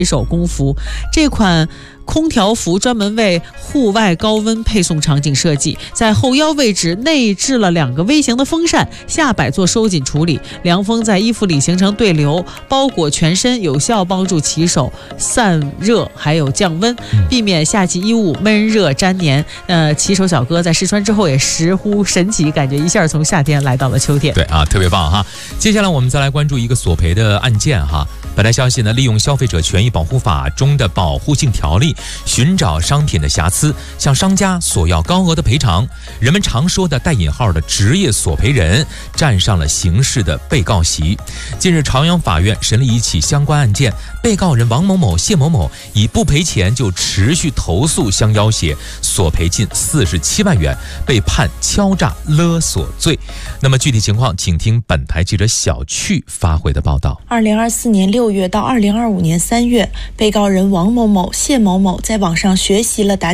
手工服。这款空调服专门为户外高温配送场景设计，在后腰位置内置了2个微型的风扇，下摆做收紧处理，凉风在衣服里形成对流，包裹全身，有效帮助骑手散热还有降温，避免夏季衣物闷热粘黏。骑手小哥在试穿之后也实乎神奇，感觉一下从夏天来到了秋天。 对啊，特别棒哈！接下来我们再来关注一个索赔的案件哈。本台消息呢，利用消费者权益保护法中的保护性条例，寻找商品的瑕疵，向商家索要高额的赔偿。人们常说的带引号的职业索赔人站上了刑事的被告席。近日，朝阳法院审理一起相关案件，被告人王某某、谢某某以不赔钱就持续投诉相要挟，索赔近47万元，被判敲诈勒索罪。那么具体情况，请听本台记者小趣发回的报道。 2024年6月到2025年3月，被告人王某某、谢某某在网上学习了答